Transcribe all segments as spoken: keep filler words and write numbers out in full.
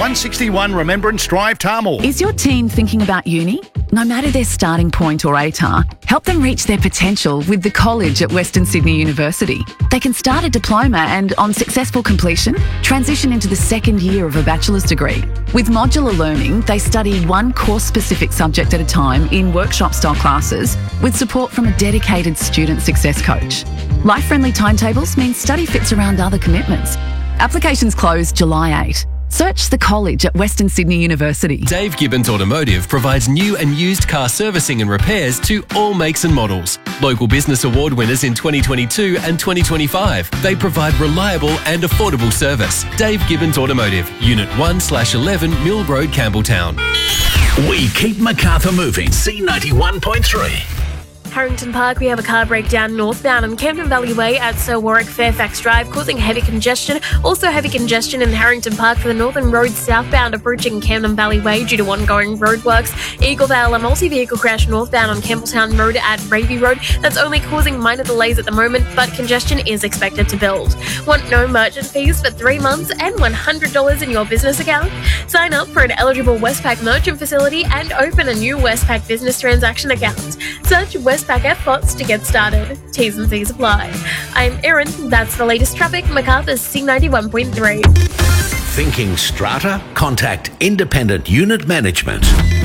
one sixty-one Remembrance Drive, Tamil. Is your teen thinking about uni? No matter their starting point or A T A R, help them reach their potential with the college at Western Sydney University. They can start a diploma and, on successful completion, transition into the second year of a bachelor's degree. With modular learning, they study one course-specific subject at a time in workshop-style classes with support from a dedicated student success coach. Life-friendly timetables mean study fits around other commitments. Applications close July eighth. Search the college at Western Sydney University. Dave Gibbons Automotive provides new and used car servicing and repairs to all makes and models. Local Business Award winners in twenty twenty-two and twenty twenty-five. They provide reliable and affordable service. Dave Gibbons Automotive, Unit one slash eleven Mill Road, Campbelltown. We keep Macarthur moving. C ninety-one point three. Harrington Park, we have a car breakdown northbound on Camden Valley Way at Sir Warwick Fairfax Drive, causing heavy congestion. Also heavy congestion in Harrington Park for the Northern Road southbound approaching Camden Valley Way due to ongoing roadworks. Eaglevale, a multi-vehicle crash northbound on Campbelltown Road at Raby Road. That's only causing minor delays at the moment, but congestion is expected to build. Want no merchant fees for three months and one hundred dollars in your business account? Sign up for an eligible Westpac merchant facility and open a new Westpac business transaction account. Search Westpac F B O T S to get started. T's and C's apply. I'm Erin. That's the latest traffic. Macarthur's C ninety-one point three. Thinking strata? Contact Independent Unit Management.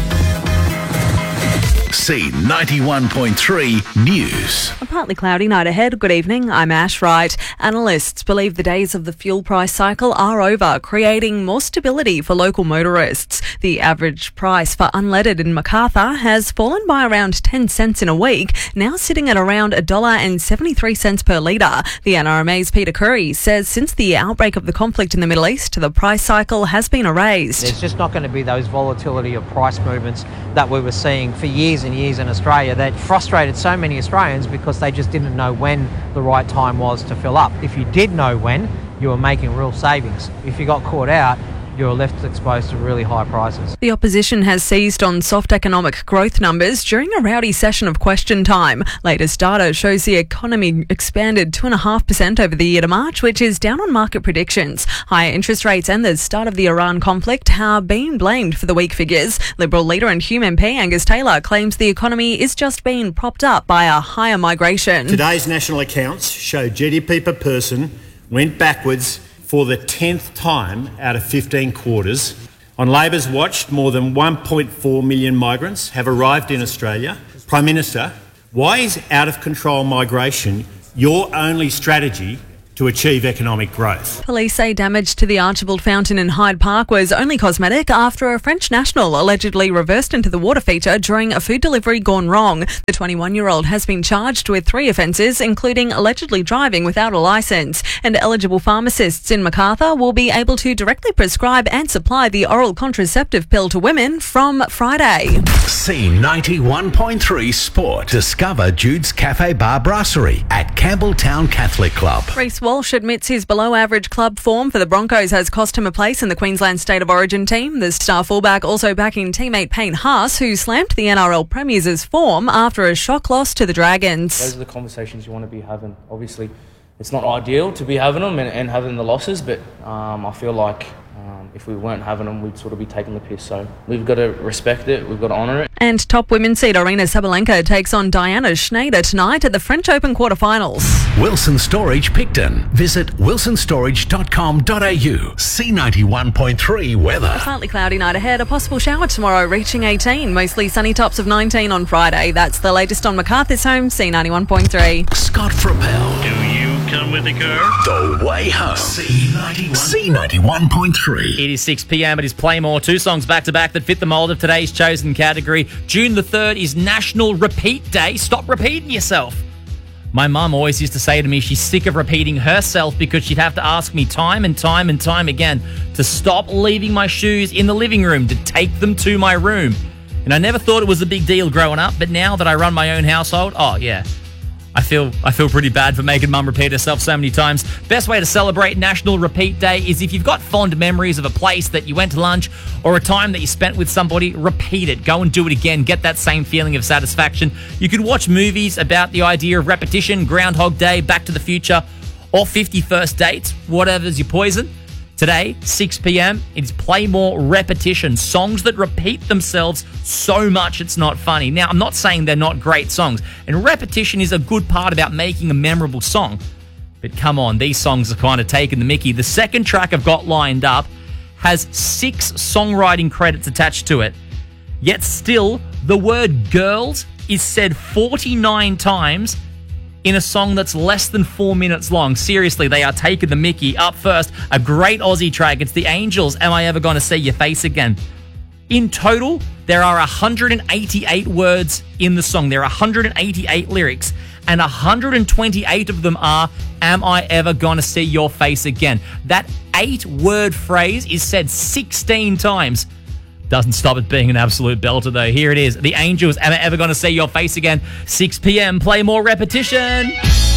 C ninety-one point three News. A partly cloudy night ahead. Good evening, I'm Ash Wright. Analysts believe the days of the fuel price cycle are over, creating more stability for local motorists. The average price for unleaded in Macarthur has fallen by around ten cents in a week, now sitting at around one dollar seventy-three per litre. The N R M A's Peter Curry says since the outbreak of the conflict in the Middle East, the price cycle has been erased. There's just not going to be those volatility of price movements that we were seeing for years and years in Australia that frustrated so many Australians because they just didn't know when the right time was to fill up. If you did know when, you were making real savings. If you got caught out, you're left exposed to really high prices. The opposition has seized on soft economic growth numbers during a rowdy session of question time. Latest data shows the economy expanded two point five percent over the year to March, which is down on market predictions. Higher interest rates and the start of the Iran conflict have been blamed for the weak figures. Liberal leader and Hume M P Angus Taylor claims the economy is just being propped up by a higher migration. Today's national accounts show G D P per person went backwards for the tenth time out of fifteen quarters. On Labor's watch, more than one point four million migrants have arrived in Australia. Prime Minister, why is out-of-control migration your only strategy to achieve economic growth? Police say damage to the Archibald Fountain in Hyde Park was only cosmetic after a French national allegedly reversed into the water feature during a food delivery gone wrong. The twenty-one-year-old has been charged with three offences, including allegedly driving without a licence. And eligible pharmacists in Macarthur will be able to directly prescribe and supply the oral contraceptive pill to women from Friday. C ninety-one point three Sport. Discover Jude's Cafe Bar Brasserie at Campbelltown Catholic Club. Reece Walsh admits his below-average club form for the Broncos has cost him a place in the Queensland State of Origin team. The star fullback also backing teammate Payne Haas, who slammed the N R L Premiers' form after a shock loss to the Dragons. Those are the conversations you want to be having. Obviously, it's not ideal to be having them and, and having the losses, but um, I feel like um, if we weren't having them, we'd sort of be taking the piss. So we've got to respect it, we've got to honour it. And top women's seed Arina Sabalenka takes on Diana Schneider tonight at the French Open quarterfinals. Wilson Storage Picton. Visit wilson storage dot com dot a u. C ninety-one point three weather. A partly cloudy night ahead. A possible shower tomorrow reaching eighteen. Mostly sunny tops of nineteen on Friday. That's the latest on Macarthur's home. C ninety-one point three. Scott Frappel. Do you come with the car? The way home. C ninety-one. C ninety-one point three. It is six p.m. It is Playmore. Two songs back to back that fit the mould of today's chosen category. June the third is National Repeat Day. Stop repeating yourself. My mum always used to say to me she's sick of repeating herself because she'd have to ask me time and time and time again to stop leaving my shoes in the living room, to take them to my room. And I never thought it was a big deal growing up, but now that I run my own household, oh yeah, I feel I feel pretty bad for making mum repeat herself so many times. Best way to celebrate National Repeat Day is if you've got fond memories of a place that you went to lunch or a time that you spent with somebody, repeat it. Go and do it again. Get that same feeling of satisfaction. You could watch movies about the idea of repetition, Groundhog Day, Back to the Future, or fifty First Dates, whatever's your poison. Today, six p.m, it's Play More Repetition. Songs that repeat themselves so much it's not funny. Now, I'm not saying they're not great songs, and repetition is a good part about making a memorable song. But come on, these songs are kind of taking the mickey. The second track I've got lined up has six songwriting credits attached to it. Yet still, the word girls is said forty-nine times in a song that's less than four minutes long. Seriously, they are taking the mickey. Up first, a great Aussie track. It's the Angels, Am I Ever Gonna See Your Face Again? In total, there are one hundred eighty-eight words in the song. There are one hundred eighty-eight lyrics, and one hundred twenty-eight of them are, Am I Ever Gonna See Your Face Again? That eight-word phrase is said sixteen times. Doesn't stop it being an absolute belter, though. Here it is. The Angels, Am I Ever Gonna See Your Face Again? six p.m. Play More Repetition.